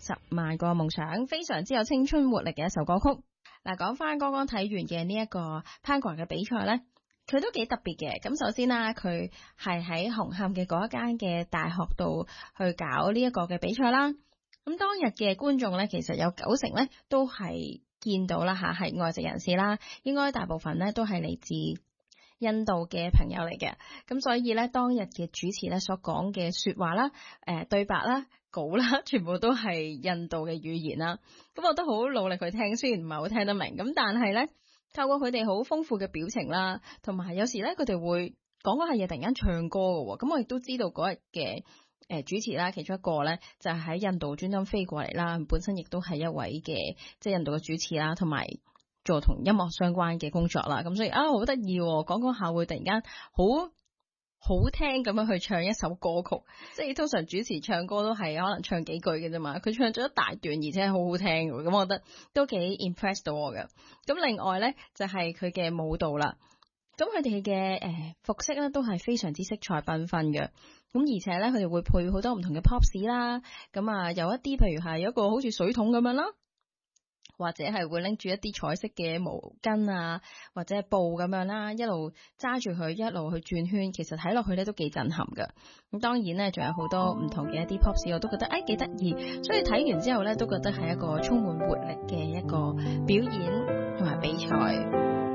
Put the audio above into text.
十萬個夢想，非常之有青春活力嘅一首歌曲。嗱，講翻剛剛睇完嘅呢一個 Pangra 嘅比賽呢，佢都幾特別嘅。咁首先啦，佢係喺紅磡嘅嗰一間嘅大學度去搞呢一個嘅比賽啦。咁當日嘅觀眾呢，其實有90%呢都係見到啦嚇，係外籍人士啦，應該大部分呢都係嚟自印度嘅朋友嚟嘅。咁所以呢，當日嘅主持呢所講嘅説話啦、對白啦、稿啦，全部都係印度嘅語言啦。咁我都好努力去聽，雖然唔係好聽得明，咁但係呢，透過佢哋好豐富嘅表情啦，同埋有時呢，佢哋會講嗰下嘢突然間唱歌嘅喎。咁我亦都知道嗰日嘅主持啦，其中一個呢，就係喺印度專登飛過嚟啦，本身亦都係一位嘅即係印度嘅主持啦，同埋做同音樂相關嘅工作啦。咁所以好得意喎，講下會突然間好聽咁樣去唱一首歌曲，即係通常主持唱歌都係可能唱幾句嘅啫嘛，佢唱咗一大段，而且好好聽嘅，咁我覺得都幾 impress 到我嘅。咁另外呢，就係佢嘅舞蹈啦，咁佢哋嘅服飾咧都係非常之色彩繽紛嘅，咁而且咧佢哋會配好多唔同嘅 pop 啦，咁啊有一啲譬如係有一個好似水桶咁樣啦，或者係會拎住一啲彩色嘅毛巾啊，或者係布咁樣啦，一路揸住佢一路去轉圈，其實睇落去咧都幾震撼㗎。咁當然咧，仲有好多唔同嘅一啲 pop 我都覺得幾得意，所以睇完之後咧都覺得係一個充滿活力嘅一個表演同埋比賽。